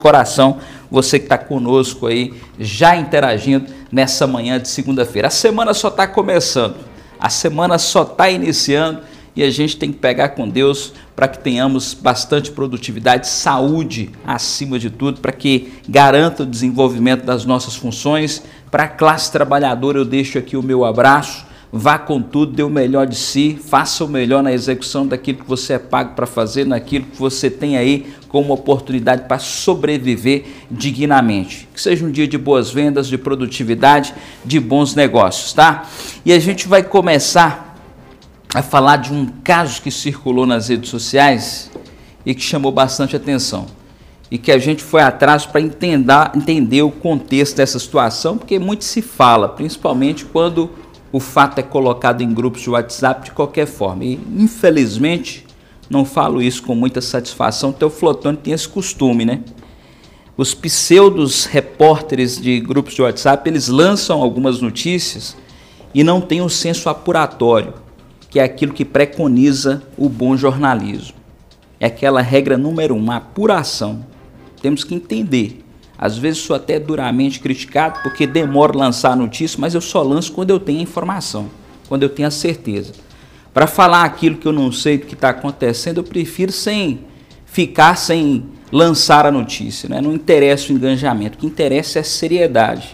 coração, você que está conosco aí, já interagindo nessa manhã de segunda-feira. A semana só está começando, a semana só está iniciando e a gente tem que pegar com Deus para que tenhamos bastante produtividade, saúde acima de tudo, para que garanta o desenvolvimento das nossas funções. Para a classe trabalhadora eu deixo aqui o meu abraço. Vá com tudo, dê o melhor de si, faça o melhor na execução daquilo que você é pago para fazer, naquilo que você tem aí como oportunidade para sobreviver dignamente. Que seja um dia de boas vendas, de produtividade, de bons negócios, tá? E a gente vai começar a falar de um caso que circulou nas redes sociais e que chamou bastante atenção. E que a gente foi atrás para entender o contexto dessa situação, porque muito se fala, principalmente quando o fato é colocado em grupos de WhatsApp de qualquer forma. E, infelizmente, não falo isso com muita satisfação, o Teoflotone tem esse costume, né? Os pseudos repórteres de grupos de WhatsApp, eles lançam algumas notícias e não têm um senso apuratório, que é aquilo que preconiza o bom jornalismo. É aquela regra número 1, a apuração. Temos que entender. Às vezes sou até duramente criticado porque demoro a lançar a notícia, mas eu só lanço quando eu tenho a informação, quando eu tenho a certeza. Para falar aquilo que eu não sei do que está acontecendo, eu prefiro ficar sem lançar a notícia, né? Não interessa o engajamento, o que interessa é a seriedade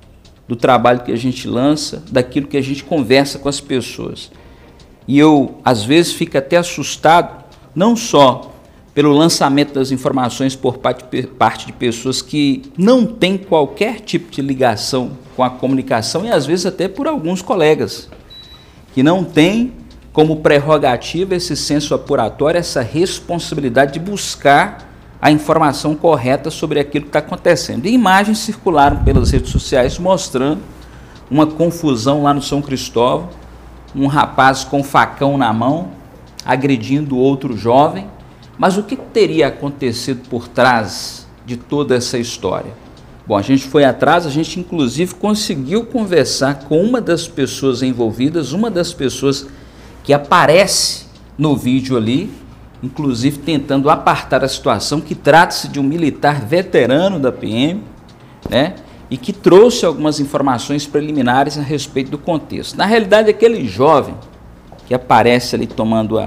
do trabalho que a gente lança, daquilo que a gente conversa com as pessoas. E eu, às vezes, fico até assustado, não só pelo lançamento das informações por parte de pessoas que não têm qualquer tipo de ligação com a comunicação e às vezes até por alguns colegas que não têm como prerrogativa esse senso apuratório, essa responsabilidade de buscar a informação correta sobre aquilo que está acontecendo. E imagens circularam pelas redes sociais mostrando uma confusão lá no São Cristóvão, um rapaz com um facão na mão agredindo outro jovem. Mas o que teria acontecido por trás de toda essa história? Bom, a gente foi atrás, a gente inclusive conseguiu conversar com uma das pessoas envolvidas, uma das pessoas que aparece no vídeo ali, inclusive tentando apartar a situação, que trata-se de um militar veterano da PM, né? E que trouxe algumas informações preliminares a respeito do contexto. Na realidade, aquele jovem que aparece ali tomando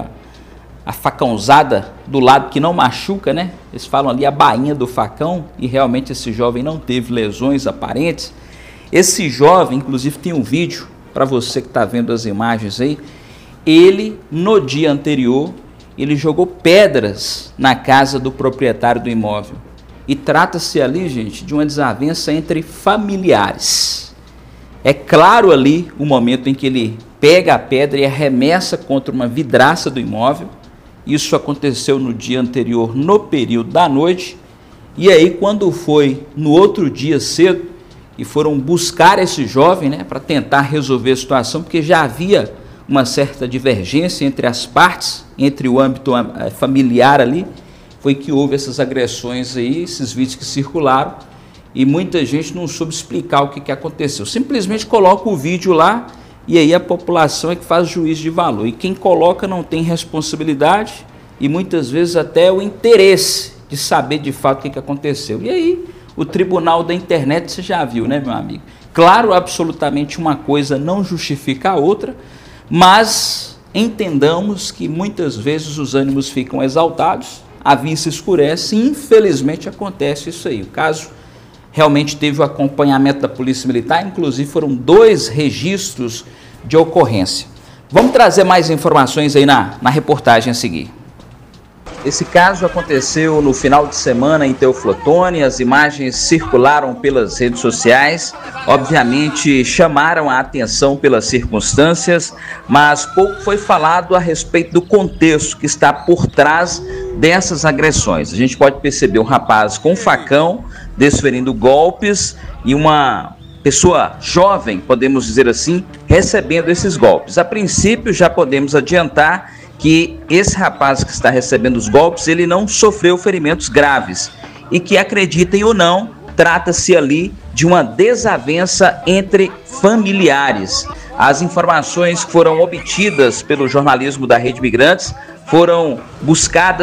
a facãozada do lado que não machuca, né? Eles falam ali a bainha do facão e realmente esse jovem não teve lesões aparentes. Esse jovem, inclusive tem um vídeo para você que está vendo as imagens aí, ele no dia anterior, ele jogou pedras na casa do proprietário do imóvel. E trata-se ali, gente, de uma desavença entre familiares. É claro ali o momento em que ele pega a pedra e arremessa contra uma vidraça do imóvel. Isso aconteceu no dia anterior, no período da noite, e aí quando foi no outro dia cedo, e foram buscar esse jovem, né, para tentar resolver a situação, porque já havia uma certa divergência entre as partes, entre o âmbito familiar ali, foi que houve essas agressões aí, esses vídeos que circularam, e muita gente não soube explicar o que aconteceu. Simplesmente coloca o vídeo lá, e aí a população é que faz juízo de valor. E quem coloca não tem responsabilidade e muitas vezes até o interesse de saber de fato o que aconteceu. E aí o tribunal da internet você já viu, né, meu amigo? Claro, absolutamente uma coisa não justifica a outra, mas entendamos que muitas vezes os ânimos ficam exaltados, a vista escurece e infelizmente acontece isso aí. O caso realmente teve o acompanhamento da Polícia Militar, inclusive foram 2 registros de ocorrência. Vamos trazer mais informações aí na reportagem a seguir. Esse caso aconteceu no final de semana em Teoflotone, as imagens circularam pelas redes sociais, obviamente chamaram a atenção pelas circunstâncias, mas pouco foi falado a respeito do contexto que está por trás dessas agressões. A gente pode perceber um rapaz com um facão desferindo golpes e uma pessoa jovem, podemos dizer assim, recebendo esses golpes. A princípio já podemos adiantar que esse rapaz que está recebendo os golpes, ele não sofreu ferimentos graves e que, acreditem ou não, trata-se ali de uma desavença entre familiares. As informações que foram obtidas pelo jornalismo da Rede Migrantes foram buscadas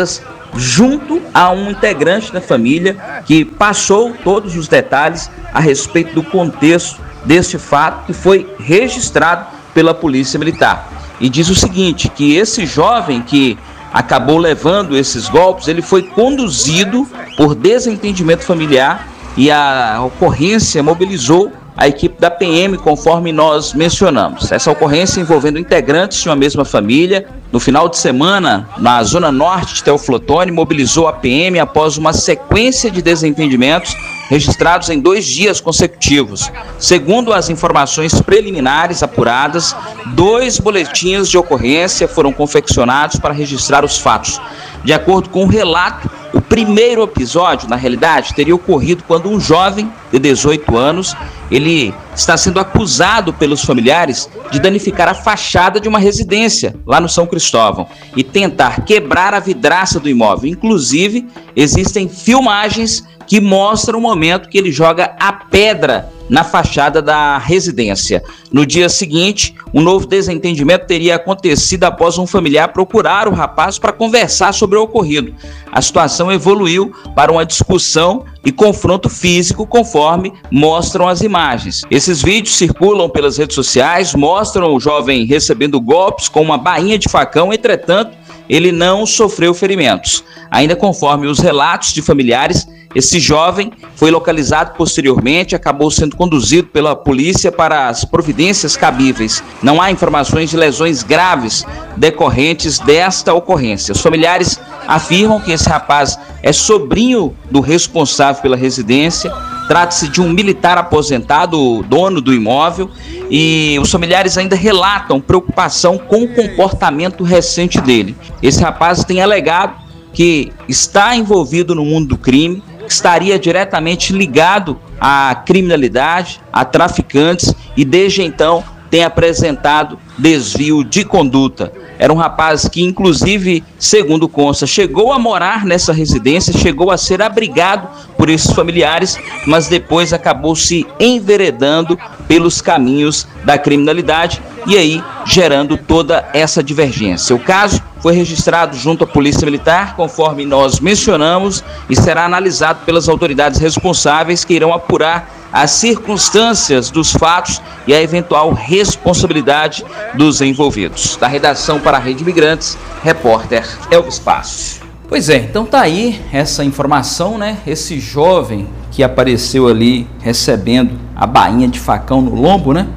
junto a um integrante da família que passou todos os detalhes a respeito do contexto deste fato que foi registrado pela Polícia Militar. E diz o seguinte, que esse jovem que acabou levando esses golpes, ele foi conduzido por desentendimento familiar e a ocorrência mobilizou a equipe da PM, conforme nós mencionamos. Essa ocorrência envolvendo integrantes de uma mesma família, no final de semana, na zona norte de Teoflotone, mobilizou a PM após uma sequência de desentendimentos registrados em 2 dias consecutivos. Segundo as informações preliminares apuradas, 2 boletins de ocorrência foram confeccionados para registrar os fatos. De acordo com o relato, o primeiro episódio, na realidade, teria ocorrido quando um jovem de 18 anos, ele está sendo acusado pelos familiares de danificar a fachada de uma residência lá no São Cristóvão e tentar quebrar a vidraça do imóvel. Inclusive, existem filmagens que mostram o momento que ele joga a pedra na fachada da residência. No dia seguinte, um novo desentendimento teria acontecido após um familiar procurar o rapaz para conversar sobre o ocorrido. A situação evoluiu para uma discussão e confronto físico, conforme mostram as imagens. Esses vídeos circulam pelas redes sociais, mostram o jovem recebendo golpes com uma bainha de facão, entretanto, ele não sofreu ferimentos. Ainda conforme os relatos de familiares, esse jovem foi localizado posteriormente e acabou sendo conduzido pela polícia para as providências cabíveis. Não há informações de lesões graves decorrentes desta ocorrência. Os familiares afirmam que esse rapaz é sobrinho do responsável pela residência. Trata-se de um militar aposentado, dono do imóvel, e os familiares ainda relatam preocupação com o comportamento recente dele. Esse rapaz tem alegado que está envolvido no mundo do crime, que estaria diretamente ligado à criminalidade, a traficantes, e desde então tem apresentado desvio de conduta. Era um rapaz que, inclusive, segundo consta, chegou a morar nessa residência, chegou a ser abrigado por esses familiares, mas depois acabou se enveredando pelos caminhos da criminalidade e aí gerando toda essa divergência. O caso foi registrado junto à Polícia Militar, conforme nós mencionamos, e será analisado pelas autoridades responsáveis que irão apurar as circunstâncias dos fatos e a eventual responsabilidade dos envolvidos. Da redação para a Rede Imigrantes, repórter Elvis Passos. Pois é, então tá aí essa informação, né? Esse jovem que apareceu ali recebendo a bainha de facão no lombo, né?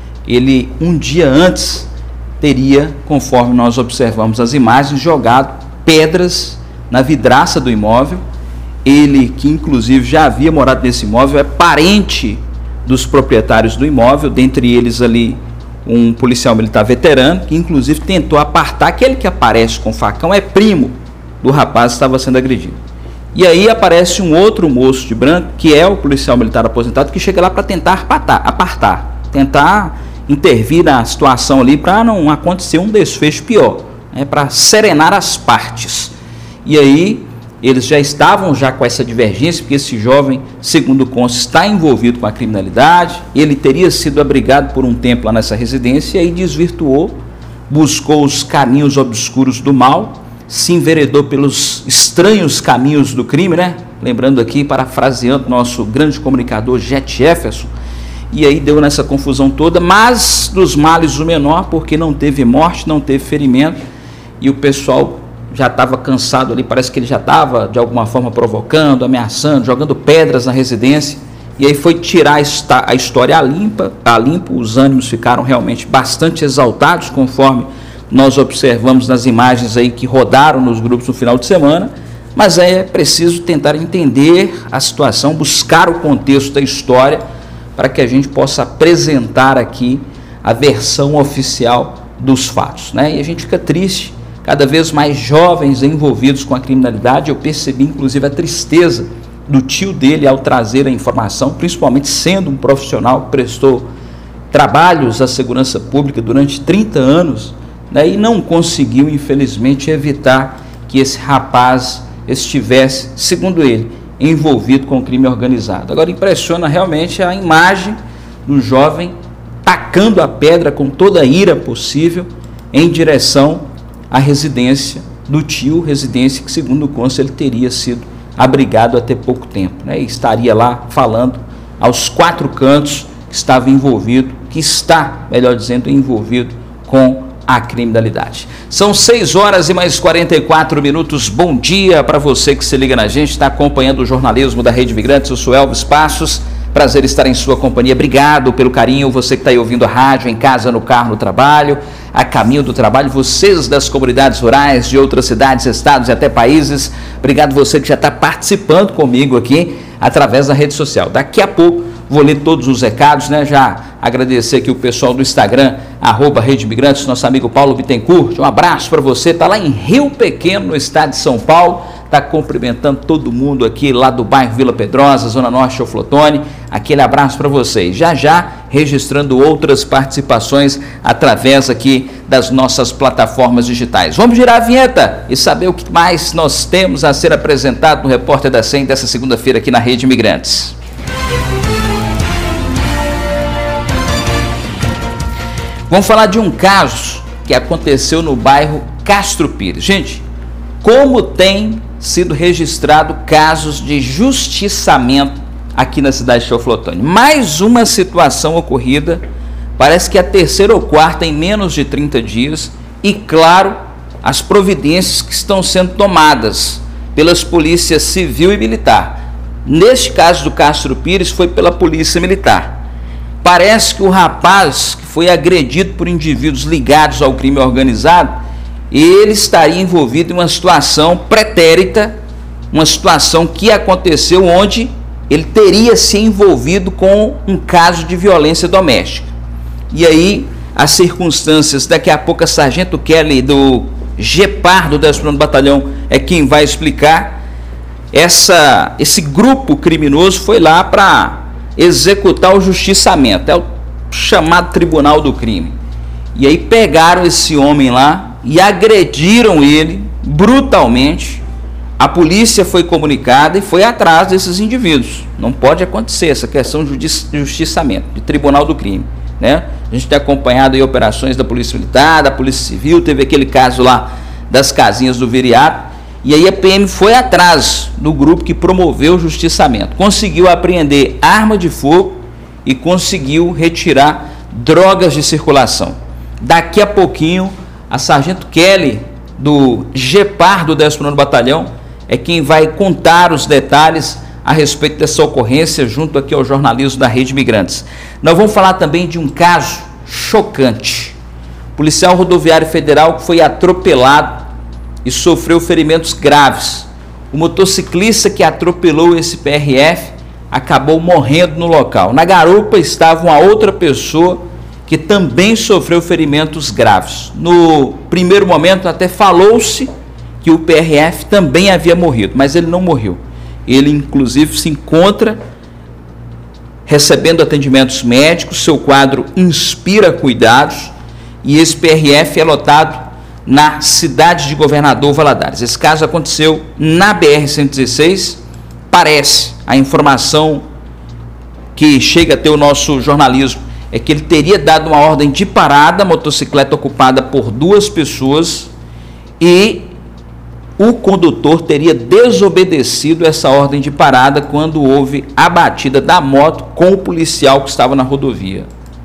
Ele um dia antes teria, conforme nós observamos as imagens, jogado pedras na vidraça do imóvel. Ele, que inclusive já havia morado nesse imóvel, é parente dos proprietários do imóvel, dentre eles ali um policial militar veterano, que inclusive tentou apartar. Aquele que aparece com facão é primo do rapaz que estava sendo agredido. E aí aparece um outro moço de branco, que é o policial militar aposentado, que chega lá para tentar apartar, tentar intervir na situação ali para não acontecer um desfecho pior, né, para serenar as partes. E aí eles já estavam com essa divergência, porque esse jovem, segundo consta, está envolvido com a criminalidade. Ele teria sido abrigado por um tempo lá nessa residência e aí desvirtuou, buscou os caminhos obscuros do mal, se enveredou pelos estranhos caminhos do crime, né? Lembrando aqui, parafraseando nosso grande comunicador Jet Jefferson, e aí deu nessa confusão toda, mas dos males o menor, porque não teve morte, não teve ferimento, e o pessoal já estava cansado ali, parece que ele já estava de alguma forma provocando, ameaçando, jogando pedras na residência, e aí foi tirar a história a limpo, os ânimos ficaram realmente bastante exaltados, conforme nós observamos nas imagens aí que rodaram nos grupos no final de semana, mas é preciso tentar entender a situação, buscar o contexto da história, para que a gente possa apresentar aqui a versão oficial dos fatos, né? E a gente fica triste, cada vez mais jovens envolvidos com a criminalidade. Eu percebi inclusive a tristeza do tio dele ao trazer a informação, principalmente sendo um profissional que prestou trabalhos à segurança pública durante 30 anos, né? E não conseguiu, infelizmente, evitar que esse rapaz estivesse, segundo ele, envolvido com o crime organizado. Agora impressiona realmente a imagem do jovem tacando a pedra com toda a ira possível em direção à residência do tio, residência que, segundo consta, ele teria sido abrigado até pouco tempo, né? E estaria lá falando aos quatro cantos que estava envolvido, que está, melhor dizendo, envolvido com a criminalidade. São 6h mais 44. Bom dia para você que se liga na gente, está acompanhando o jornalismo da Rede Imigrantes. Eu sou Elvis Passos, prazer estar em sua companhia. Obrigado pelo carinho, você que está aí ouvindo a rádio, em casa, no carro, no trabalho, a caminho do trabalho, vocês das comunidades rurais de outras cidades, estados e até países. Obrigado você que já está participando comigo aqui através da rede social. Daqui a pouco vou ler todos os recados, né? Já agradecer aqui o pessoal do Instagram, @Rede Imigrantes, nosso amigo Paulo Bittencourt. Um abraço para você, tá lá em Rio Pequeno, no estado de São Paulo, tá cumprimentando todo mundo aqui lá do bairro Vila Pedrosa, Zona Norte, Oflotone. Aquele abraço para vocês. Já registrando outras participações através aqui das nossas plataformas digitais. Vamos girar a vinheta e saber o que mais nós temos a ser apresentado no Repórter da 100 dessa segunda-feira aqui na Rede Imigrantes. Vamos falar de um caso que aconteceu no bairro Castro Pires. Gente, como tem sido registrado casos de justiçamento aqui na cidade de Oflotone. Mais uma situação ocorrida, parece que a terceira ou quarta em menos de 30 dias, e claro, as providências que estão sendo tomadas pelas polícias civil e militar. Neste caso do Castro Pires foi pela polícia militar. Parece que o rapaz que foi agredido por indivíduos ligados ao crime organizado, ele estaria envolvido em uma situação pretérita, uma situação que aconteceu onde ele teria se envolvido com um caso de violência doméstica. E aí, as circunstâncias, daqui a pouco a Sargento Kelly do GEPAR do 10º Batalhão é quem vai explicar. Esse grupo criminoso foi lá para executar o justiçamento, é o chamado Tribunal do Crime. E aí pegaram esse homem lá e agrediram ele brutalmente. A polícia foi comunicada e foi atrás desses indivíduos. Não pode acontecer essa questão de justiçamento, de Tribunal do Crime, né? A gente tem acompanhado aí operações da Polícia Militar, da Polícia Civil, teve aquele caso lá das casinhas do Viriato. E aí a PM foi atrás do grupo que promoveu o justiçamento. Conseguiu apreender arma de fogo e conseguiu retirar drogas de circulação. Daqui a pouquinho, a Sargento Kelly do GEPAR do 10º Batalhão é quem vai contar os detalhes a respeito dessa ocorrência junto aqui ao jornalismo da Rede Imigrantes. Nós vamos falar também de um caso chocante. O policial rodoviário federal que foi atropelado e sofreu ferimentos graves. O motociclista que atropelou esse PRF acabou morrendo no local. Na garupa estava uma outra pessoa que também sofreu ferimentos graves. No primeiro momento até falou-se que o PRF também havia morrido, mas ele não morreu. Ele inclusive se encontra recebendo atendimentos médicos, seu quadro inspira cuidados e esse PRF é lotado na cidade de Governador Valadares. Esse caso aconteceu na BR-116, parece, a informação que chega até o nosso jornalismo é que ele teria dado uma ordem de parada, motocicleta ocupada por duas pessoas, e o condutor teria desobedecido essa ordem de parada quando houve a batida da moto com o policial que estava na rodovia.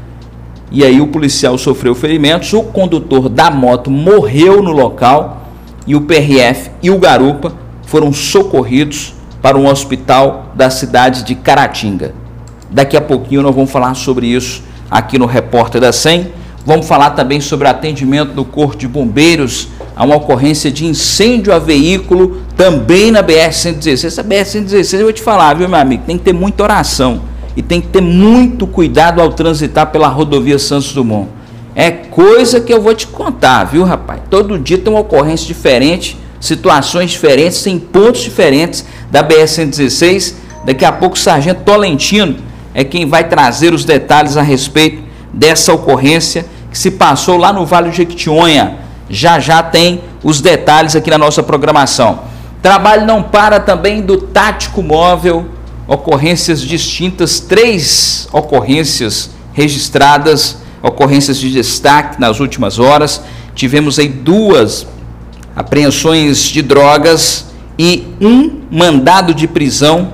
E aí o policial sofreu ferimentos, o condutor da moto morreu no local e o PRF e o garupa foram socorridos para um hospital da cidade de Caratinga. Daqui a pouquinho nós vamos falar sobre isso aqui no Repórter da 100. Vamos falar também sobre atendimento do Corpo de Bombeiros a uma ocorrência de incêndio a veículo também na BR-116. Essa BR-116 eu vou te falar, viu, meu amigo, tem que ter muita oração. E tem que ter muito cuidado ao transitar pela rodovia Santos Dumont. É coisa que eu vou te contar, viu, rapaz? Todo dia tem uma ocorrência diferente, situações diferentes, em pontos diferentes da BR-116. Daqui a pouco o Sargento Tolentino é quem vai trazer os detalhes a respeito dessa ocorrência que se passou lá no Vale do Jequitinhonha. Já tem os detalhes aqui na nossa programação. Trabalho não para também do Tático Móvel. Ocorrências distintas, 3 ocorrências registradas, ocorrências de destaque nas últimas horas. Tivemos aí 2 apreensões de drogas e um mandado de prisão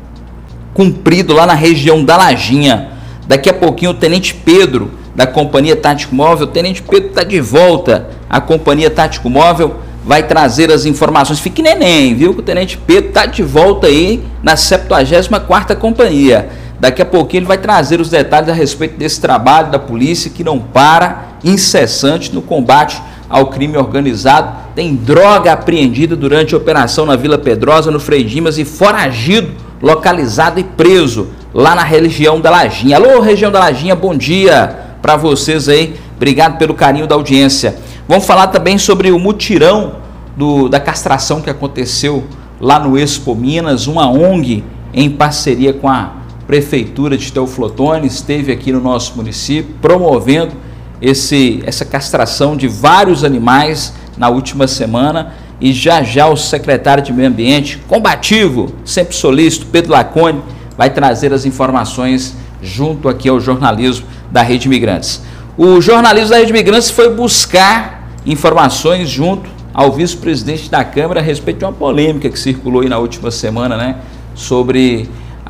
cumprido lá na região da Lajinha. Daqui a pouquinho o Tenente Pedro, da Companhia Tático Móvel, o Tenente Pedro está de volta à Companhia Tático Móvel, vai trazer as informações. Fique neném, viu, que o Tenente Pedro está de volta aí na 74ª Companhia. Daqui a pouquinho ele vai trazer os detalhes a respeito desse trabalho da polícia que não para, incessante no combate ao crime organizado. Tem droga apreendida durante a operação na Vila Pedrosa, no Frei Dimas, e foragido, localizado e preso lá na região da Lajinha. Alô, região da Lajinha, bom dia para vocês aí. Obrigado pelo carinho da audiência. Vamos falar também sobre o mutirão da castração que aconteceu lá no Expo Minas. Uma ONG em parceria com a Prefeitura de Teoflotone esteve aqui no nosso município promovendo essa castração de vários animais na última semana, e já o secretário de Meio Ambiente, combativo, sempre solícito, Pedro Lacone, vai trazer as informações junto aqui ao jornalismo da Rede Imigrantes. O jornalismo da Rede Imigrantes foi buscar informações junto ao vice-presidente da Câmara a respeito de uma polêmica que circulou aí na última semana, né, sobre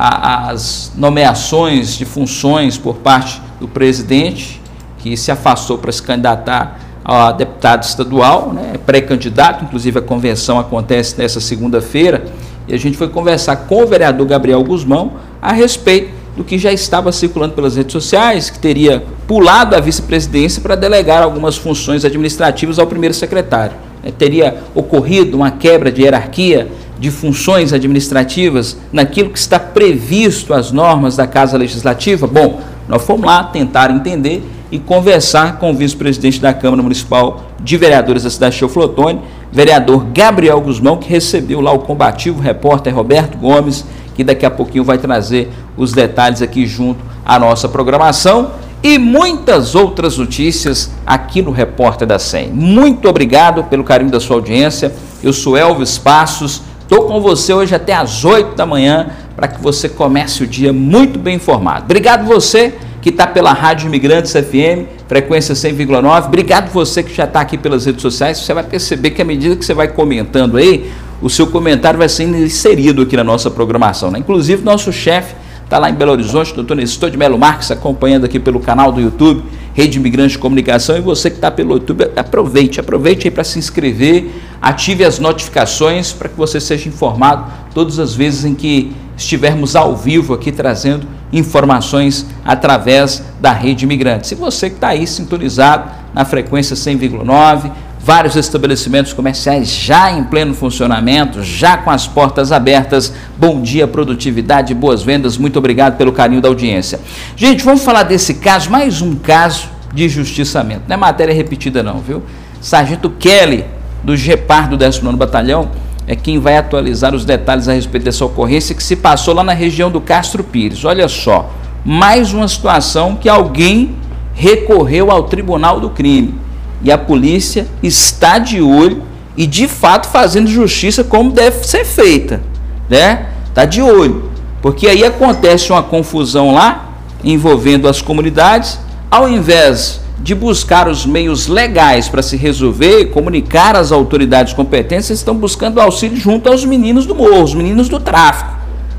as nomeações de funções por parte do presidente, que se afastou para se candidatar a deputado estadual, né, pré-candidato. Inclusive a convenção acontece nessa segunda-feira, e a gente foi conversar com o vereador Gabriel Guzmão a respeito do que já estava circulando pelas redes sociais, que teria pulado a vice-presidência para delegar algumas funções administrativas ao primeiro secretário. Teria ocorrido uma quebra de hierarquia de funções administrativas naquilo que está previsto as normas da Casa Legislativa. Bom, nós fomos lá tentar entender e conversar com o vice-presidente da Câmara Municipal de Vereadores da cidade de Teoflotone, vereador Gabriel Guzmão, que recebeu lá o combativo repórter Roberto Gomes, que daqui a pouquinho vai trazer os detalhes aqui junto à nossa programação, e muitas outras notícias aqui no Repórter da SEM. Muito obrigado pelo carinho da sua audiência. Eu sou Elvis Passos, estou com você hoje até às 8 da manhã para que você comece o dia muito bem informado. Obrigado você que está pela Rádio Imigrantes FM, frequência 100,9. Obrigado você que já está aqui pelas redes sociais. Você vai perceber que à medida que você vai comentando aí, o seu comentário vai sendo inserido aqui na nossa programação, né? Inclusive, nosso chefe está lá em Belo Horizonte, doutor Nestor de Melo Marques, acompanhando aqui pelo canal do YouTube, Rede Imigrante de Comunicação. E você que está pelo YouTube, aproveite aí para se inscrever, ative as notificações para que você seja informado todas as vezes em que estivermos ao vivo aqui trazendo informações através da Rede Imigrantes. E você que está aí sintonizado na frequência 100,9, vários estabelecimentos comerciais já em pleno funcionamento, já com as portas abertas. Bom dia, produtividade, boas vendas. Muito obrigado pelo carinho da audiência. Gente, vamos falar desse caso, mais um caso de justiçamento. Não é matéria repetida não, viu? Sargento Kelly, do GEPAR do 19º Batalhão, é quem vai atualizar os detalhes a respeito dessa ocorrência que se passou lá na região do Castro Pires. Olha só, mais uma situação que alguém recorreu ao Tribunal do Crime. E a polícia está de olho e, de fato, fazendo justiça como deve ser feita, né? Está de olho, porque aí acontece uma confusão lá, envolvendo as comunidades. Ao invés de buscar os meios legais para se resolver e comunicar às autoridades competentes, estão buscando auxílio junto aos meninos do morro, os meninos do tráfico,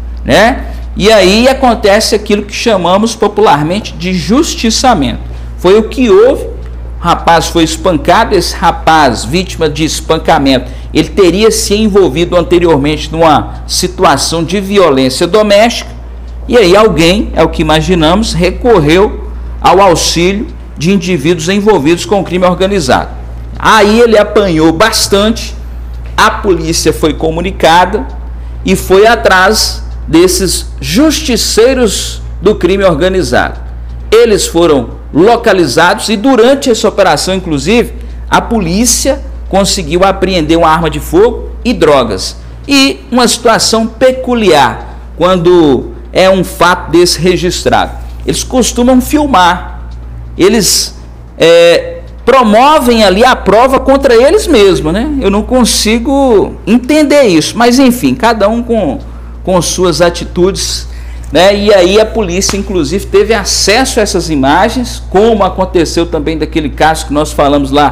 né? E aí acontece aquilo que chamamos popularmente de justiçamento. Foi o que houve. O rapaz foi espancado. Esse rapaz, vítima de espancamento, ele teria se envolvido anteriormente numa situação de violência doméstica, e aí alguém, é o que imaginamos, recorreu ao auxílio de indivíduos envolvidos com crime organizado. Aí ele apanhou bastante, a polícia foi comunicada e foi atrás desses justiceiros do crime organizado. Eles foram localizados e durante essa operação, inclusive, a polícia conseguiu apreender uma arma de fogo e drogas. E uma situação peculiar quando é um fato desse registrado: eles costumam filmar, eles promovem ali a prova contra eles mesmos, né? Eu não consigo entender isso, mas enfim, cada um com suas atitudes, né? E aí a polícia, inclusive, teve acesso a essas imagens, como aconteceu também daquele caso que nós falamos lá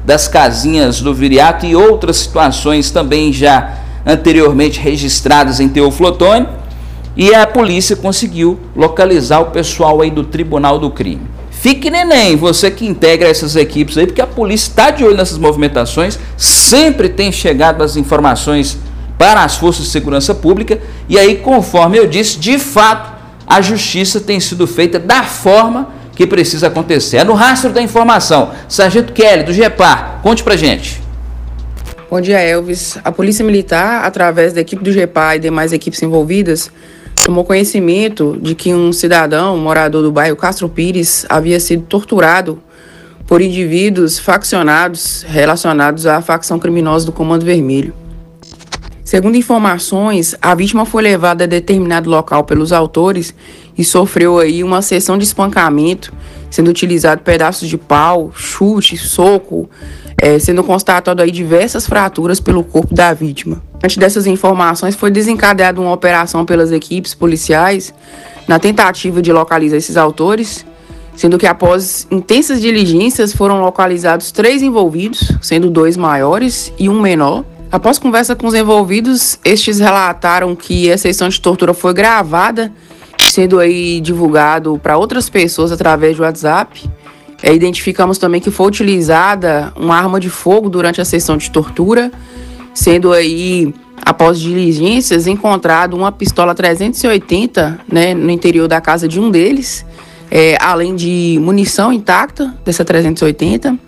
das casinhas do Viriato e outras situações também já anteriormente registradas em Teófilo Otoni, e a polícia conseguiu localizar o pessoal aí do Tribunal do Crime. Fique neném, você que integra essas equipes aí, porque a polícia está de olho nessas movimentações, sempre tem chegado as informações para as forças de segurança pública, e aí, conforme eu disse, de fato, a justiça tem sido feita da forma que precisa acontecer. É no rastro da informação. Sargento Kelly, do GEPAR, conte pra gente. Bom dia, Elvis. A Polícia Militar, através da equipe do GEPAR e demais equipes envolvidas, tomou conhecimento de que um cidadão, morador do bairro Castro Pires, havia sido torturado por indivíduos faccionados relacionados à facção criminosa do Comando Vermelho. Segundo informações, a vítima foi levada a determinado local pelos autores e sofreu aí uma sessão de espancamento, sendo utilizado pedaços de pau, chute, soco, sendo constatado aí diversas fraturas pelo corpo da vítima. Antes dessas informações, foi desencadeada uma operação pelas equipes policiais na tentativa de localizar esses autores, sendo que após intensas diligências foram localizados 3 envolvidos, sendo 2 maiores e 1 menor. Após conversa com os envolvidos, estes relataram que a sessão de tortura foi gravada, sendo aí divulgado para outras pessoas através do WhatsApp. Identificamos também que foi utilizada uma arma de fogo durante a sessão de tortura, sendo aí, após diligências, encontrado uma pistola 380, no interior da casa de um deles, além de munição intacta dessa 380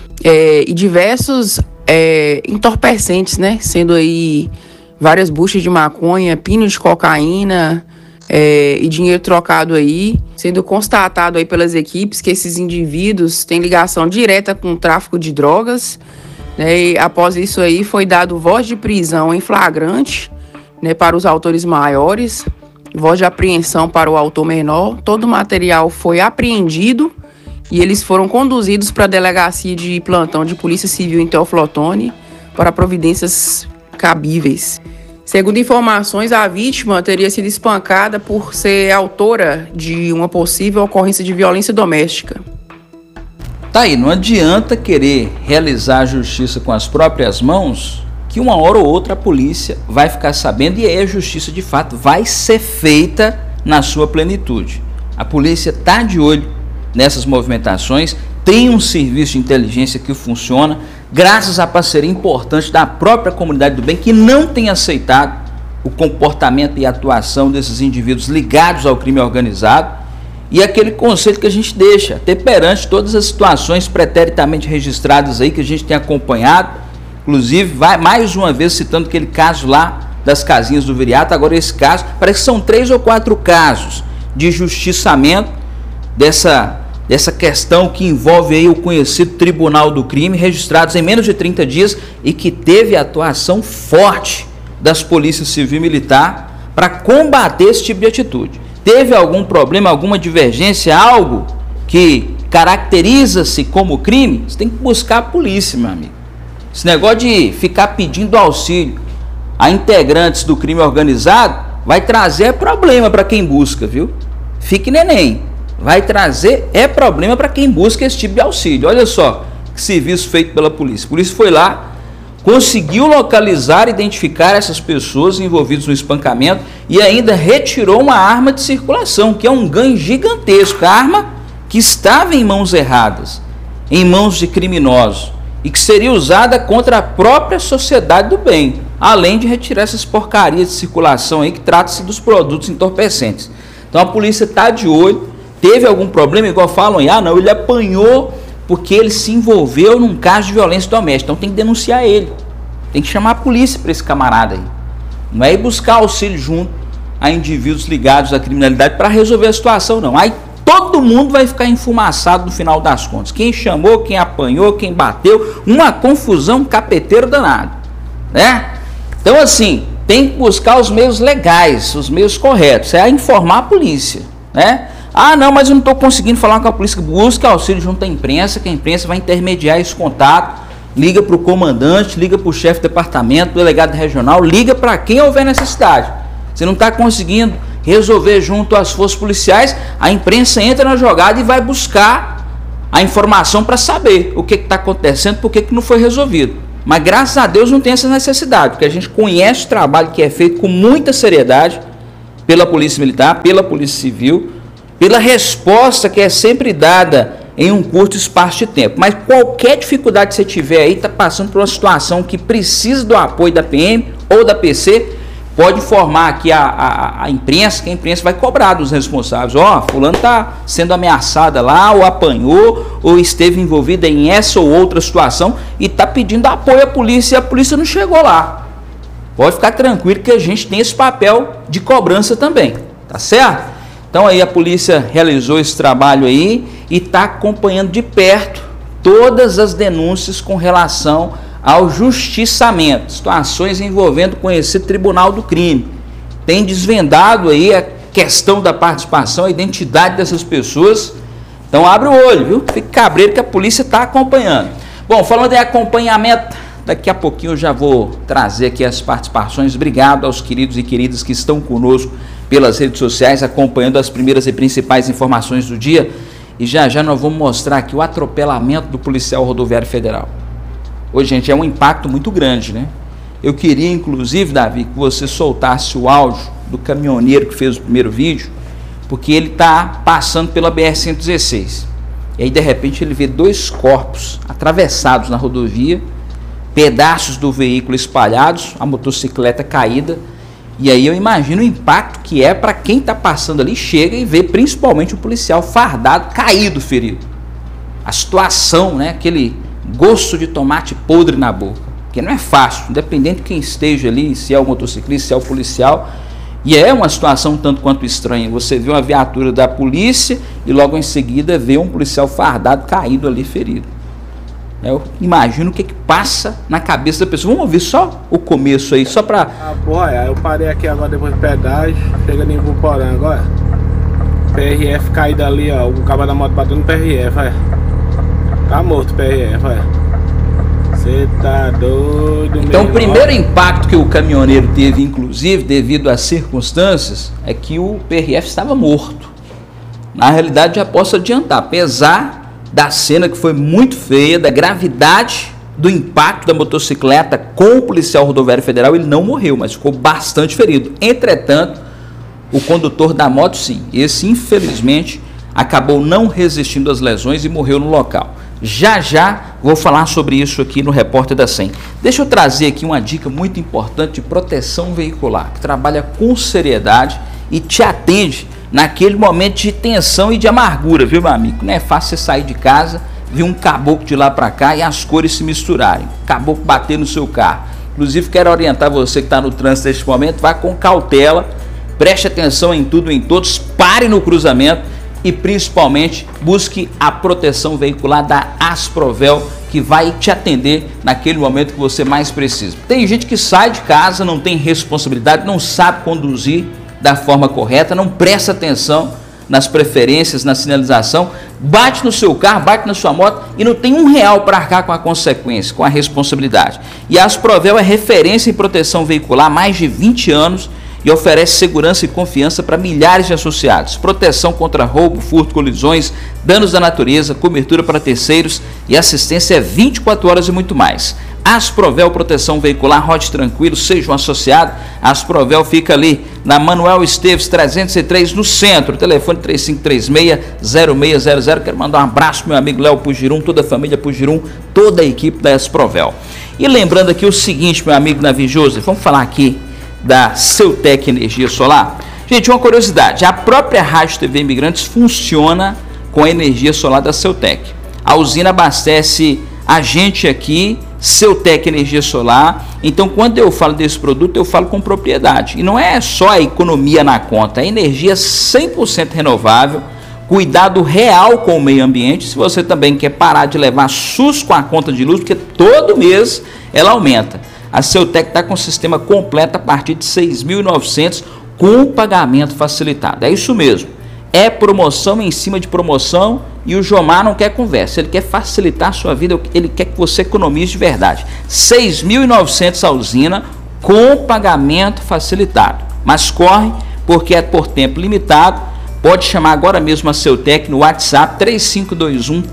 e diversos entorpecentes, sendo aí várias buchas de maconha, pino de cocaína e dinheiro trocado aí, sendo constatado aí pelas equipes que esses indivíduos têm ligação direta com o tráfico de drogas, e após isso aí foi dado voz de prisão em flagrante, para os autores maiores, voz de apreensão para o autor menor. Todo o material foi apreendido e eles foram conduzidos para a delegacia de plantão de Polícia Civil em Teófilo Otoni para providências cabíveis. Segundo informações, a vítima teria sido espancada por ser autora de uma possível ocorrência de violência doméstica. Tá aí, não adianta querer realizar a justiça com as próprias mãos, que uma hora ou outra a polícia vai ficar sabendo e aí a justiça de fato vai ser feita na sua plenitude. A polícia está de olho nessas movimentações, tem um serviço de inteligência que funciona, graças à parceria importante da própria comunidade do bem, que não tem aceitado o comportamento e atuação desses indivíduos ligados ao crime organizado, e aquele conselho que a gente deixa, até perante todas as situações preteritamente registradas aí, que a gente tem acompanhado, inclusive, vai mais uma vez citando aquele caso lá das casinhas do Viriato. Agora esse caso, parece que são 3 ou 4 casos de justiçamento dessa questão que envolve aí o conhecido Tribunal do Crime, registrados em menos de 30 dias e que teve atuação forte das polícias civil e militar para combater esse tipo de atitude. Teve algum problema, alguma divergência, algo que caracteriza-se como crime, você tem que buscar a polícia, meu amigo. Esse negócio de ficar pedindo auxílio a integrantes do crime organizado vai trazer problema para quem busca, viu? Fique neném. Vai trazer problema para quem busca esse tipo de auxílio. Olha só que serviço feito pela polícia. A polícia foi lá, conseguiu localizar, identificar essas pessoas envolvidas no espancamento e ainda retirou uma arma de circulação, que é um ganho gigantesco. A arma que estava em mãos erradas, em mãos de criminosos, e que seria usada contra a própria sociedade do bem, além de retirar essas porcarias de circulação aí, que trata-se dos produtos entorpecentes. Então a polícia está de olho. Teve algum problema, igual falam aí, não, ele apanhou porque ele se envolveu num caso de violência doméstica, então tem que denunciar ele, tem que chamar a polícia para esse camarada aí, não é ir buscar auxílio junto a indivíduos ligados à criminalidade para resolver a situação, não. Aí todo mundo vai ficar enfumaçado no final das contas, quem chamou, quem apanhou, quem bateu, uma confusão, um capeteiro danado, Então assim, tem que buscar os meios legais, os meios corretos, informar a polícia, não, mas eu não estou conseguindo falar com a polícia. Busca auxílio junto à imprensa, que a imprensa vai intermediar esse contato. Liga para o comandante, liga para o chefe de departamento, delegado regional, liga para quem houver necessidade. Você não está conseguindo resolver junto às forças policiais, a imprensa entra na jogada e vai buscar a informação para saber o que está acontecendo, por que não foi resolvido. Mas graças a Deus não tem essa necessidade, porque a gente conhece o trabalho que é feito com muita seriedade pela Polícia Militar, pela Polícia Civil, pela resposta que é sempre dada em um curto espaço de tempo. Mas qualquer dificuldade que você tiver aí, está passando por uma situação que precisa do apoio da PM ou da PC, pode informar aqui a imprensa, que a imprensa vai cobrar dos responsáveis. Fulano está sendo ameaçada lá, ou apanhou, ou esteve envolvida em essa ou outra situação e está pedindo apoio à polícia e a polícia não chegou lá. Pode ficar tranquilo que a gente tem esse papel de cobrança também, tá certo? Então aí a polícia realizou esse trabalho aí e está acompanhando de perto todas as denúncias com relação ao justiçamento, situações envolvendo o conhecido Tribunal do Crime. Tem desvendado aí a questão da participação, a identidade dessas pessoas. Então abre o olho, viu? Fique cabreiro que a polícia está acompanhando. Bom, falando em acompanhamento, daqui a pouquinho eu já vou trazer aqui as participações. Obrigado aos queridos e queridas que estão conosco pelas redes sociais, acompanhando as primeiras e principais informações do dia. E já já nós vamos mostrar aqui o atropelamento do policial rodoviário federal. Hoje, gente, é um impacto muito grande, né? Eu queria, inclusive, Davi, que você soltasse o áudio do caminhoneiro que fez o primeiro vídeo, porque ele está passando pela BR-116. E aí, de repente, ele vê dois corpos atravessados na rodovia, pedaços do veículo espalhados, a motocicleta caída. E aí eu imagino o impacto que é para quem está passando ali, chega e vê principalmente o policial fardado, caído, ferido. A situação, né? Aquele gosto de tomate podre na boca, porque não é fácil, independente de quem esteja ali, se é o motociclista, se é o policial, e é uma situação tanto quanto estranha. Você vê uma viatura da polícia e logo em seguida vê um policial fardado caído ali, ferido. Eu imagino o que passa na cabeça da pessoa. Vamos ouvir só o começo aí, só para... eu parei aqui agora depois do pedágio, chega em Buporã agora, PRF caído ali, ó, o cabo da moto batendo no PRF, tá morto o PRF, você tá doido. Então o primeiro impacto que o caminhoneiro teve, inclusive, devido às circunstâncias, é que o PRF estava morto. Na realidade, já posso adiantar, apesar da cena que foi muito feia, da gravidade do impacto da motocicleta com o policial rodoviário federal, ele não morreu, mas ficou bastante ferido. Entretanto, o condutor da moto, sim, esse infelizmente acabou não resistindo às lesões e morreu no local. Já já vou falar sobre isso aqui no Repórter da 100. Deixa eu trazer aqui uma dica muito importante de proteção veicular, que trabalha com seriedade e te atende naquele momento de tensão e de amargura, viu, meu amigo? Não é fácil você sair de casa, vir um caboclo de lá para cá e as cores se misturarem, caboclo bater no seu carro. Inclusive, quero orientar você que está no trânsito neste momento, vá com cautela, preste atenção em tudo e em todos, pare no cruzamento e principalmente busque a proteção veicular da Asprovel, que vai te atender naquele momento que você mais precisa. Tem gente que sai de casa, não tem responsabilidade, não sabe conduzir da forma correta, não presta atenção nas preferências, na sinalização, bate no seu carro, bate na sua moto e não tem R$1 para arcar com a consequência, com a responsabilidade. E a Asprovel é referência em proteção veicular há mais de 20 anos e oferece segurança e confiança para milhares de associados. Proteção contra roubo, furto, colisões, danos da natureza, cobertura para terceiros e assistência 24 horas e muito mais. Asprovel Proteção Veicular, rote tranquilo, seja um associado. A Asprovel fica ali na Manuel Esteves 303 no centro, telefone 3536-0600. Quero mandar um abraço pro meu amigo Léo Pugirum, toda a família Pugirum, toda a equipe da Asprovel. E lembrando aqui o seguinte, meu amigo Navi Joseph, vamos falar aqui da Ceutec Energia Solar. Gente, uma curiosidade, a própria Rádio TV Imigrantes funciona com a energia solar da Ceutec. A usina abastece a gente aqui, Ceutec Energia Solar. Então, quando eu falo desse produto, eu falo com propriedade. E não é só a economia na conta, é energia 100% renovável, cuidado real com o meio ambiente. Se você também quer parar de levar susto com a conta de luz, porque todo mês ela aumenta. A Ceutec está com o sistema completo a partir de R$ 6.900 com pagamento facilitado. É isso mesmo. É promoção em cima de promoção e o Jomar não quer conversa. Ele quer facilitar a sua vida, ele quer que você economize de verdade. R$ 6.900 a usina com pagamento facilitado. Mas corre porque é por tempo limitado. pode chamar agora mesmo a Seutec no WhatsApp 3521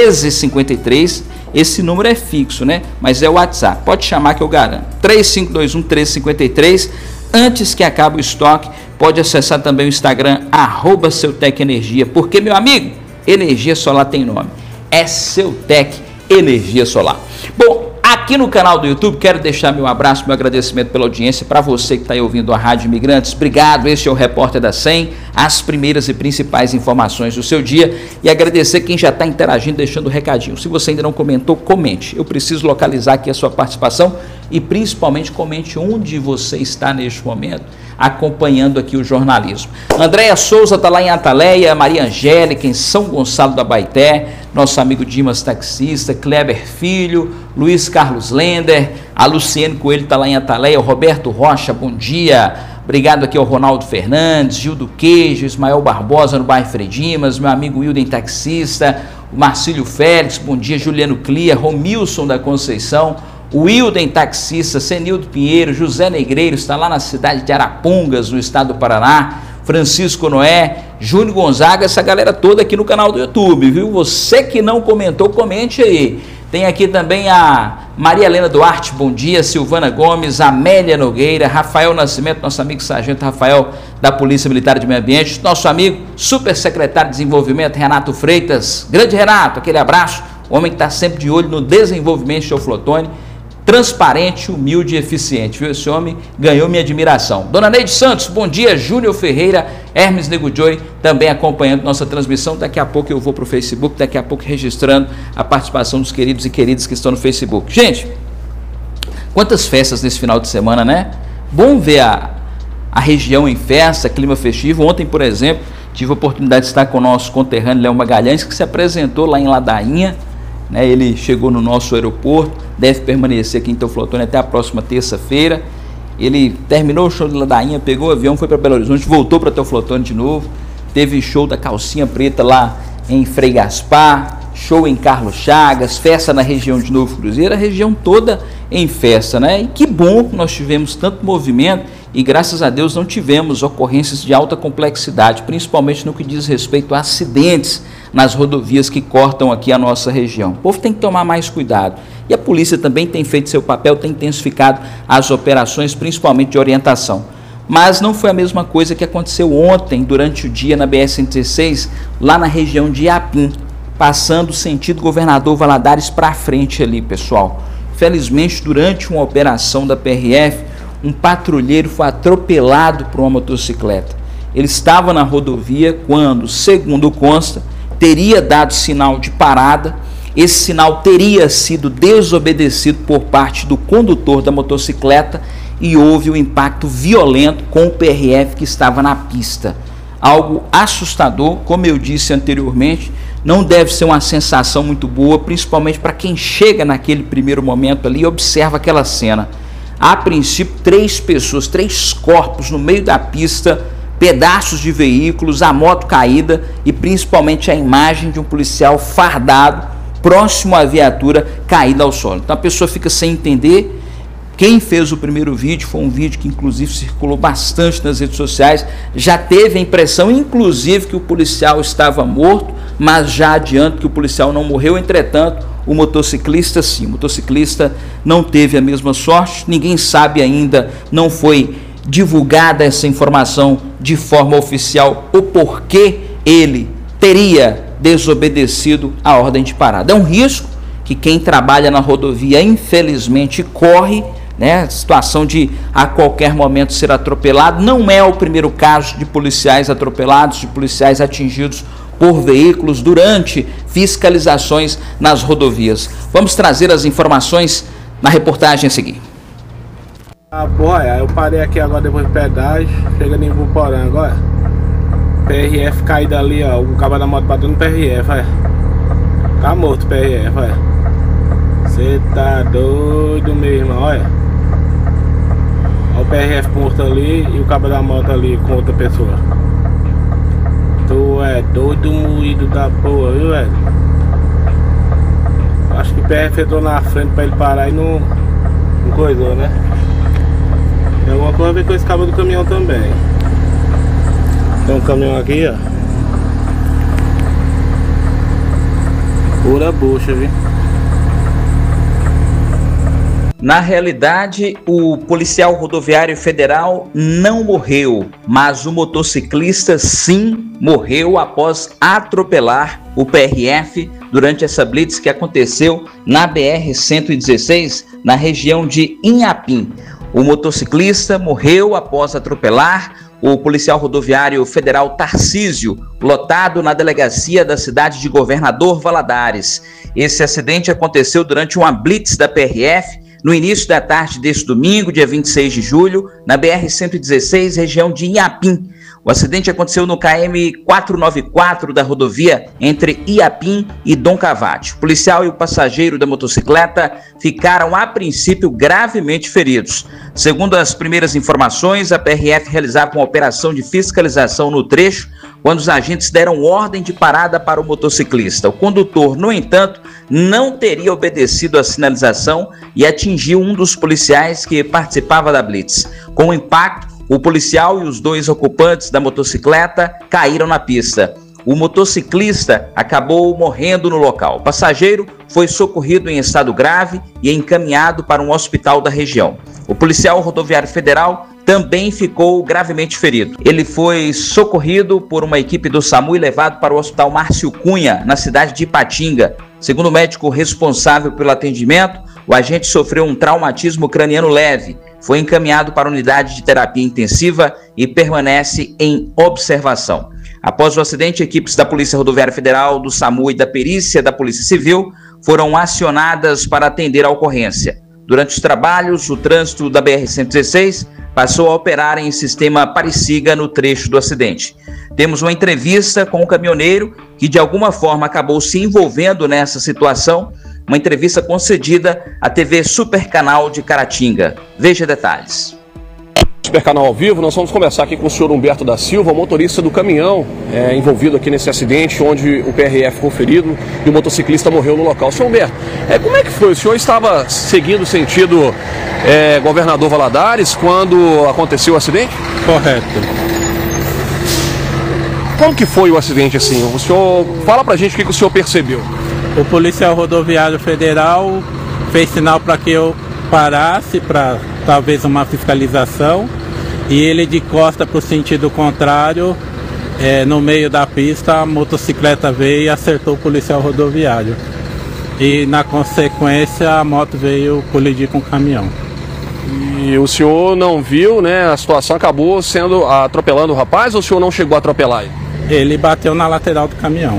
1353. Esse número é fixo, né? Mas é o WhatsApp. Pode chamar que eu garanto. 3521 1353. Antes que acabe o estoque, pode acessar também o Instagram @SeutecEnergia, porque, meu amigo, energia solar tem nome. É Seutec Energia Solar. Bom, aqui no canal do YouTube, quero deixar meu abraço, meu agradecimento pela audiência para você que está aí ouvindo a Rádio Imigrantes. Obrigado, este é o Repórter da 100, as primeiras e principais informações do seu dia, e agradecer quem já está interagindo, deixando o recadinho. Se você ainda não comentou, comente. Eu preciso localizar aqui a sua participação e principalmente comente onde você está neste momento acompanhando aqui o jornalismo. Andréia Souza está lá em Ataleia, Maria Angélica em São Gonçalo da Baité, nosso amigo Dimas taxista, Kleber Filho, Luiz Carlos Lender, a Luciene Coelho está lá em Ataleia, o Roberto Rocha, bom dia, obrigado aqui ao Ronaldo Fernandes, Gil do Queijo, Ismael Barbosa no bairro Fredimas, meu amigo Wilden taxista, o Marcílio Félix, bom dia, Juliano Clia, Romilson da Conceição, o Wilden taxista, Senildo Pinheiro, José Negreiro, está lá na cidade de Arapongas, no estado do Paraná, Francisco Noé, Júnior Gonzaga, essa galera toda aqui no canal do YouTube, viu? Você que não comentou, comente aí. Tem aqui também a Maria Helena Duarte, bom dia, Silvana Gomes, Amélia Nogueira, Rafael Nascimento, nosso amigo Sargento Rafael da Polícia Militar de Meio Ambiente, nosso amigo Supersecretário de Desenvolvimento, Renato Freitas, grande Renato, aquele abraço, homem que está sempre de olho no desenvolvimento de Teoflotone, transparente, humilde e eficiente, viu? Esse homem ganhou minha admiração. Dona Neide Santos, bom dia. Júnior Ferreira, Hermes Nego Joy, também acompanhando nossa transmissão. Daqui a pouco eu vou para o Facebook, daqui a pouco registrando a participação dos queridos e queridas que estão no Facebook. Gente, quantas festas nesse final de semana, né? Bom ver a região em festa, clima festivo. Ontem, por exemplo, tive a oportunidade de estar com o nosso conterrâneo Léo Magalhães, que se apresentou lá em Ladainha, né? Ele chegou no nosso aeroporto, deve permanecer aqui em Teoflotone até a próxima terça-feira. Ele terminou o show de Ladainha, pegou o avião, foi para Belo Horizonte, voltou para Teoflotone de novo. Teve show da Calcinha Preta lá em Frei Gaspar, show em Carlos Chagas, festa na região de Novo Cruzeiro, a região toda em festa, né? E que bom que nós tivemos tanto movimento e graças a Deus não tivemos ocorrências de alta complexidade, principalmente no que diz respeito a acidentes nas rodovias que cortam aqui a nossa região. O povo tem que tomar mais cuidado. E a polícia também tem feito seu papel, tem intensificado as operações, principalmente de orientação. Mas não foi a mesma coisa que aconteceu ontem, durante o dia, na BR-116, lá na região de Iapim, passando sentido Governador Valadares para frente ali, pessoal. Felizmente, durante uma operação da PRF, um patrulheiro foi atropelado por uma motocicleta. Ele estava na rodovia quando, segundo consta, teria dado sinal de parada. Esse sinal teria sido desobedecido por parte do condutor da motocicleta e houve um impacto violento com o PRF que estava na pista. Algo assustador, como eu disse anteriormente, não deve ser uma sensação muito boa, principalmente para quem chega naquele primeiro momento ali e observa aquela cena. A princípio, 3 pessoas, 3 corpos no meio da pista, pedaços de veículos, a moto caída e principalmente a imagem de um policial fardado próximo à viatura caída ao solo. Então a pessoa fica sem entender. Quem fez o primeiro vídeo, foi um vídeo que inclusive circulou bastante nas redes sociais, já teve a impressão inclusive que o policial estava morto, mas já adianto que o policial não morreu. Entretanto, o motociclista sim, o motociclista não teve a mesma sorte, ninguém sabe ainda, não foi divulgada essa informação de forma oficial, o porquê ele teria desobedecido a ordem de parada. É um risco que quem trabalha na rodovia infelizmente corre, né? Situação de a qualquer momento ser atropelado. Não é o primeiro caso de policiais atropelados, de policiais atingidos por veículos durante fiscalizações nas rodovias. Vamos trazer as informações na reportagem a seguir. Eu parei aqui agora depois do pedágio, chegando em Buporã agora. PRF caído ali, ó, o cabo da moto batendo no PRF, olha. Tá morto o PRF, olha. Você tá doido mesmo, olha. Olha o PRF morto ali e o cabo da moto ali com outra pessoa. Tu é doido moído da porra, viu, velho? Acho que o PRF entrou na frente pra ele parar e não coisou, né? Tem alguma coisa a ver com esse cabo do caminhão também. Tem um caminhão aqui, ó. Pura bucha, viu? Na realidade, o policial rodoviário federal não morreu, mas o motociclista sim morreu após atropelar o PRF durante essa blitz que aconteceu na BR-116, na região de Inhapim. O motociclista morreu após atropelar o policial rodoviário federal Tarcísio, lotado na delegacia da cidade de Governador Valadares. Esse acidente aconteceu durante uma blitz da PRF no início da tarde deste domingo, dia 26 de julho, na BR-116, região de Inhapim. O acidente aconteceu no KM 494 da rodovia entre Inhapim e Dom Cavate. O policial e o passageiro da motocicleta ficaram, a princípio, gravemente feridos. Segundo as primeiras informações, a PRF realizava uma operação de fiscalização no trecho quando os agentes deram ordem de parada para o motociclista. O condutor, no entanto, não teria obedecido à sinalização e atingiu um dos policiais que participava da blitz. Com o impacto, o policial e os dois ocupantes da motocicleta caíram na pista. O motociclista acabou morrendo no local. O passageiro foi socorrido em estado grave e encaminhado para um hospital da região. O policial rodoviário federal também ficou gravemente ferido. Ele foi socorrido por uma equipe do SAMU e levado para o Hospital Márcio Cunha, na cidade de Ipatinga. Segundo o médico responsável pelo atendimento, o agente sofreu um traumatismo craniano leve, foi encaminhado para a unidade de terapia intensiva e permanece em observação. Após o acidente, equipes da Polícia Rodoviária Federal, do SAMU e da Perícia da Polícia Civil foram acionadas para atender a ocorrência. Durante os trabalhos, o trânsito da BR-116 passou a operar em sistema pare-siga no trecho do acidente. Temos uma entrevista com o caminhoneiro que de alguma forma acabou se envolvendo nessa situação, uma entrevista concedida à TV Super Canal de Caratinga. Veja detalhes. Super Canal ao vivo, nós vamos conversar aqui com o senhor Humberto da Silva, motorista do caminhão envolvido aqui nesse acidente, onde o PRF ficou ferido e o motociclista morreu no local. Senhor Humberto, como é que foi? O senhor estava seguindo o sentido Governador Valadares quando aconteceu o acidente? Correto. Como que foi o acidente assim? O senhor fala pra gente o que o senhor percebeu. O policial rodoviário federal fez sinal para que eu parasse para talvez uma fiscalização e ele de costa para o sentido contrário, no meio da pista, a motocicleta veio e acertou o policial rodoviário. E na consequência a moto veio colidir com o caminhão. E o senhor não viu, né? A situação acabou sendo atropelando o rapaz ou o senhor não chegou a atropelar ele? Ele bateu na lateral do caminhão.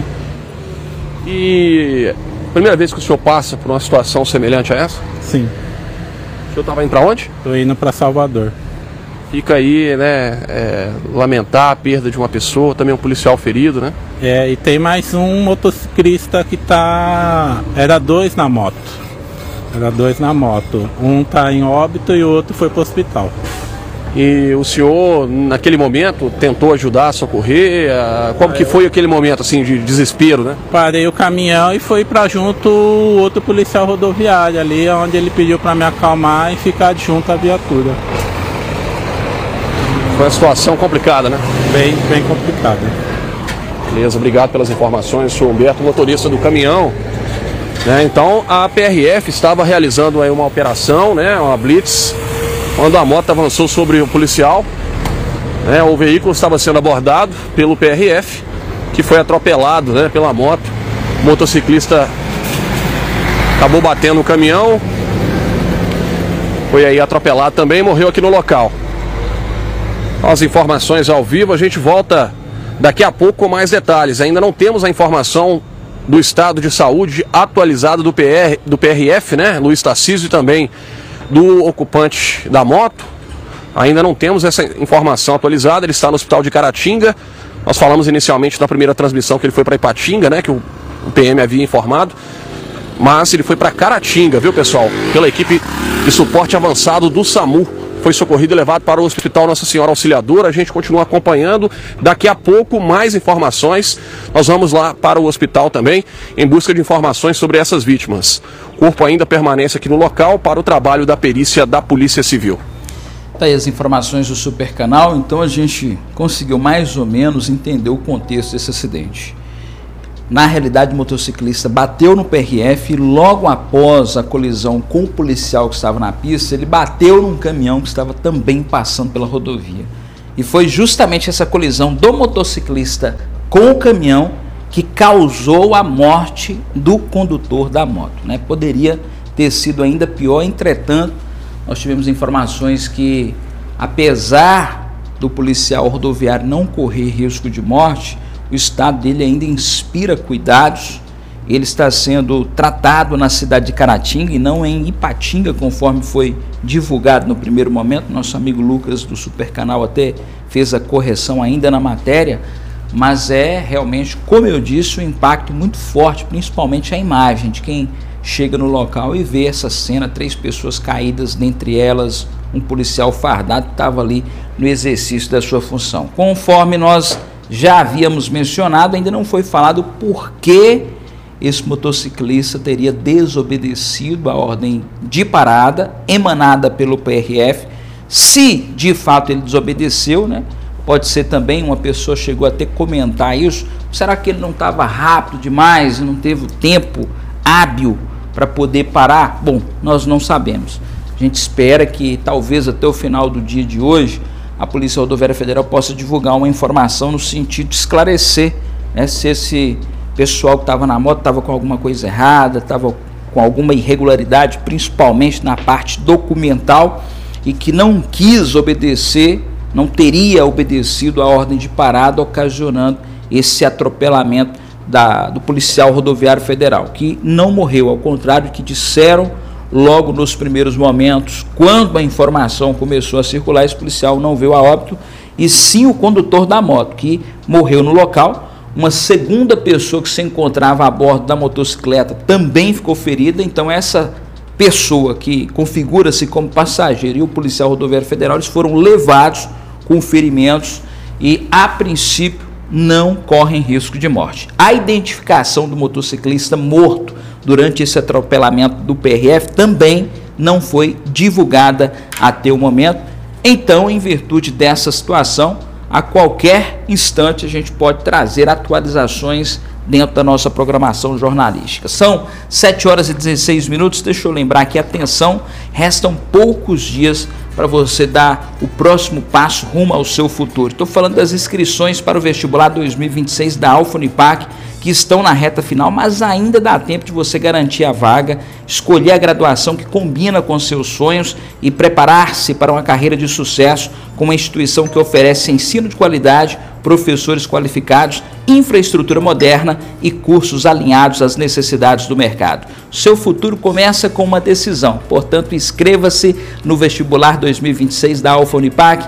E primeira vez que o senhor passa por uma situação semelhante a essa? Sim. O senhor estava indo para onde? Estou indo para Salvador. Fica aí, né, lamentar a perda de uma pessoa, também um policial ferido, né? E tem mais um motociclista que era dois na moto. Um tá em óbito e o outro foi para o hospital. E o senhor, naquele momento, tentou ajudar a socorrer? Como que foi aquele momento, assim, de desespero, né? Parei o caminhão e fui para junto o outro policial rodoviário ali, onde ele pediu para me acalmar e ficar junto à viatura. Foi uma situação complicada, né? Bem complicada. Beleza, obrigado pelas informações, senhor Humberto, motorista do caminhão. Então, a PRF estava realizando aí uma operação, né, uma blitz, quando a moto avançou sobre o policial, o veículo estava sendo abordado pelo PRF, que foi atropelado, né, pela moto. O motociclista acabou batendo no caminhão, foi aí atropelado também e morreu aqui no local. As informações ao vivo, a gente volta daqui a pouco com mais detalhes. Ainda não temos a informação do estado de saúde atualizado do PRF, né, Luiz Tarcísio, e também do ocupante da moto. Ainda não temos essa informação atualizada. Ele está no hospital de Caratinga. Nós falamos inicialmente na primeira transmissão que ele foi para Ipatinga, né, que o PM havia informado, mas ele foi para Caratinga, viu, pessoal, pela equipe de suporte avançado do SAMU. Foi socorrido e levado para o Hospital Nossa Senhora Auxiliadora. A gente continua acompanhando. Daqui a pouco, mais informações. Nós vamos lá para o hospital também, em busca de informações sobre essas vítimas. O corpo ainda permanece aqui no local para o trabalho da perícia da Polícia Civil. Tá aí as informações do Super Canal. Então a gente conseguiu mais ou menos entender o contexto desse acidente. Na realidade, o motociclista bateu no PRF e logo após a colisão com o policial que estava na pista, ele bateu num caminhão que estava também passando pela rodovia. E foi justamente essa colisão do motociclista com o caminhão que causou a morte do condutor da moto, né? Poderia ter sido ainda pior. Entretanto, nós tivemos informações que, apesar do policial rodoviário não correr risco de morte, o estado dele ainda inspira cuidados. Ele está sendo tratado na cidade de Caratinga e não em Ipatinga, conforme foi divulgado no primeiro momento. Nosso amigo Lucas do Supercanal até fez a correção ainda na matéria, mas é realmente, como eu disse, um impacto muito forte, principalmente a imagem de quem chega no local e vê essa cena, 3 pessoas caídas, dentre elas um policial fardado que estava ali no exercício da sua função. Conforme nós já havíamos mencionado, ainda não foi falado por que esse motociclista teria desobedecido a ordem de parada emanada pelo PRF. Se de fato ele desobedeceu, né? Pode ser também, uma pessoa chegou até comentar isso, será que ele não estava rápido demais e não teve o tempo hábil para poder parar? Bom, nós não sabemos. A gente espera que talvez até o final do dia de hoje a Polícia Rodoviária Federal possa divulgar uma informação no sentido de esclarecer, né, se esse pessoal que estava na moto estava com alguma coisa errada, estava com alguma irregularidade, principalmente na parte documental, e que não quis obedecer, não teria obedecido a ordem de parada, ocasionando esse atropelamento do policial rodoviário federal, que não morreu, ao contrário do que disseram logo nos primeiros momentos, quando a informação começou a circular. Esse policial não veio a óbito, e sim o condutor da moto, que morreu no local. Uma segunda pessoa que se encontrava a bordo da motocicleta também ficou ferida. Então essa pessoa que configura-se como passageiro e o policial rodoviário federal, eles foram levados com ferimentos e, a princípio, não correm risco de morte. A identificação do motociclista morto durante esse atropelamento do PRF também não foi divulgada até o momento. Então, em virtude dessa situação, a qualquer instante a gente pode trazer atualizações dentro da nossa programação jornalística. São 7 horas e 16 minutos, deixa eu lembrar aqui, atenção, restam poucos dias para você dar o próximo passo rumo ao seu futuro. Estou falando das inscrições para o vestibular 2026 da Alfa Unipac, que estão na reta final, mas ainda dá tempo de você garantir a vaga, escolher a graduação que combina com seus sonhos e preparar-se para uma carreira de sucesso com uma instituição que oferece ensino de qualidade, professores qualificados, infraestrutura moderna e cursos alinhados às necessidades do mercado. Seu futuro começa com uma decisão, portanto, inscreva-se no vestibular 2026 da Alfa Unipac,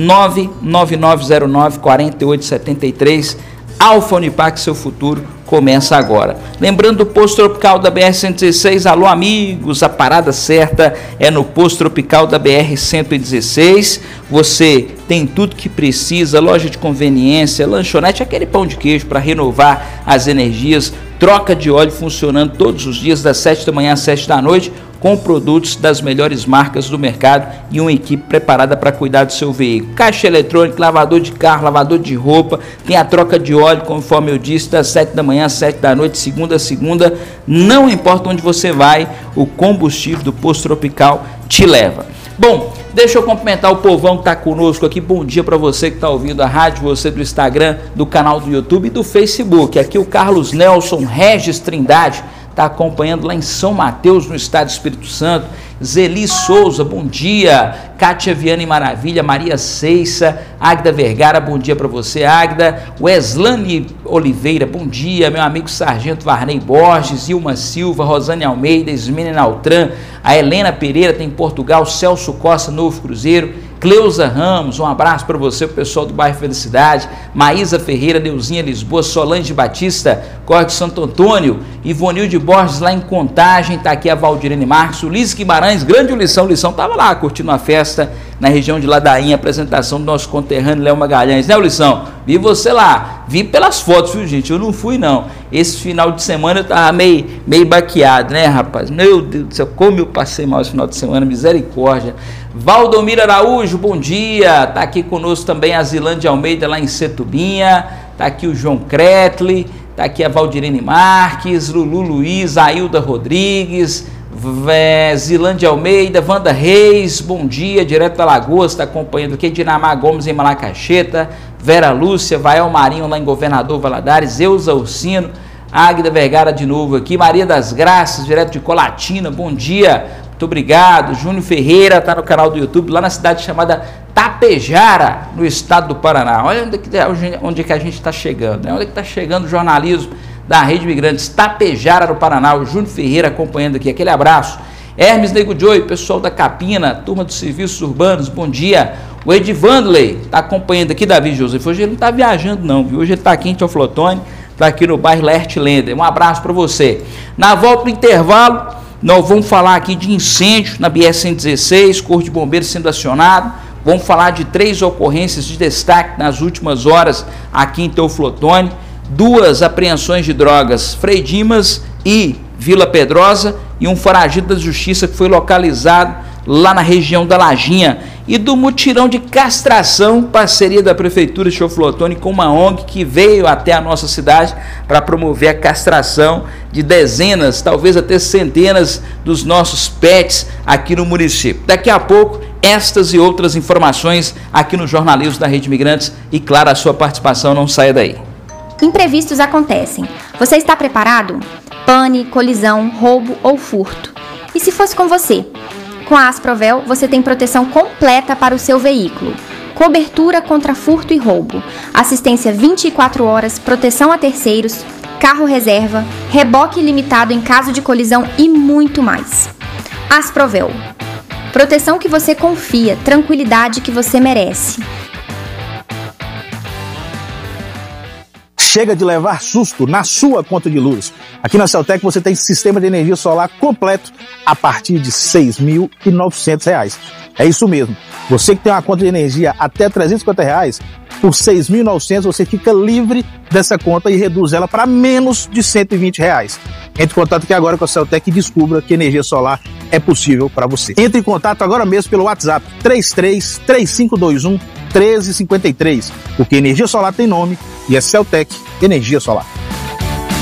99909-4873. Alfa Unipac, seu futuro começa agora. Lembrando do Posto Tropical da BR-116, alô amigos, a parada certa é no Posto Tropical da BR-116. Você tem tudo que precisa, loja de conveniência, lanchonete, aquele pão de queijo para renovar as energias, troca de óleo funcionando todos os dias das 7 da manhã às 7 da noite, com produtos das melhores marcas do mercado e uma equipe preparada para cuidar do seu veículo. Caixa eletrônica, lavador de carro, lavador de roupa, tem a troca de óleo, conforme eu disse, das 7 da manhã às 7 da noite, segunda a segunda. Não importa onde você vai, o combustível do Posto Tropical te leva. Bom, deixa eu cumprimentar o povão que está conosco aqui. Bom dia para você que está ouvindo a rádio, você do Instagram, do canal do YouTube e do Facebook. Aqui o Carlos Nelson Regis Trindade está acompanhando lá em São Mateus, no estado do Espírito Santo. Zeli Souza, bom dia. Kátia Viana Maravilha, Maria Ceissa, Águida Vergara, bom dia para você, Águida. Weslane Oliveira, bom dia. Meu amigo Sargento Varney Borges, Ilma Silva, Rosane Almeida, Ismene Nautran, a Helena Pereira tem em Portugal, Celso Costa, Novo Cruzeiro, Cleusa Ramos, um abraço para você, o pessoal do bairro Felicidade, Maísa Ferreira, Neuzinha Lisboa, Solange Batista, Corte Santo Antônio, Ivonilde Borges lá em Contagem, está aqui a Valdirene Marques, Ulisses Guimarães, grande Ulição estava lá curtindo a festa na região de Ladainha, apresentação do nosso conterrâneo Léo Magalhães, né, Ulição? Vi você lá, vi pelas fotos, viu, gente? Eu não fui, não. Esse final de semana eu tava meio baqueado, né, rapaz? Meu Deus do céu, como eu passei mal esse final de semana, misericórdia. Valdomiro Araújo, bom dia. Tá aqui conosco também a Zilândia Almeida lá em Setubinha. Tá aqui o João Cretli. Tá aqui a Valdirene Marques, Lulu Luiz, Ailda Rodrigues, Zilândia Almeida, Wanda Reis, bom dia, direto da Lagoas, está acompanhando aqui, Dinamar Gomes em Malacacheta, Vera Lúcia, Vael Marinho lá em Governador Valadares, Eusa Ursino, Águida Vergara de novo aqui, Maria das Graças, direto de Colatina, bom dia, muito obrigado. Júnior Ferreira está no canal do YouTube, lá na cidade chamada Tapejara, no estado do Paraná. Olha onde que a gente está chegando, né? Onde que está chegando o jornalismo da Rede Imigrantes, Tapejara, no Paraná. O Júnior Ferreira acompanhando aqui, aquele abraço. Hermes Nego Joy, pessoal da Capina, turma dos serviços urbanos, bom dia. O Edivandley está acompanhando aqui, Davi Joseph. Hoje ele não está viajando não, viu? Hoje ele está aqui em Teoflotone, está aqui no bairro Lertlander. Um abraço para você. Na volta do intervalo, nós vamos falar aqui de incêndio na BR-116, Corpo de Bombeiros sendo acionado. Vamos falar de 3 ocorrências de destaque nas últimas horas aqui em Teoflotone. 2 apreensões de drogas, Frei Dimas e Vila Pedrosa, e um foragido da justiça que foi localizado lá na região da Lajinha. E do mutirão de castração, parceria da Prefeitura de Teoflotone com uma ONG que veio até a nossa cidade para promover a castração de dezenas, talvez até centenas dos nossos pets aqui no município. Daqui a pouco, estas e outras informações aqui no Jornalismo da Rede Imigrantes e, claro, a sua participação, não saia daí. Imprevistos acontecem. Você está preparado? Pane, colisão, roubo ou furto. E se fosse com você? Com a Asprovel, você tem proteção completa para o seu veículo. Cobertura contra furto e roubo. Assistência 24 horas, proteção a terceiros, carro reserva, reboque ilimitado em caso de colisão e muito mais. Asprovel. Proteção que você confia, tranquilidade que você merece. Chega de levar susto na sua conta de luz. Aqui na Celtec você tem sistema de energia solar completo a partir de R$ 6.900. É isso mesmo. Você que tem uma conta de energia até R$ 350, por R$ 6.900 você fica livre dessa conta e reduz ela para menos de R$ 120. Entre em contato aqui agora com a Celtec e descubra que energia solar é possível para você. Entre em contato agora mesmo pelo WhatsApp 333521 1353, porque energia solar tem nome e é Celtec Energia Solar.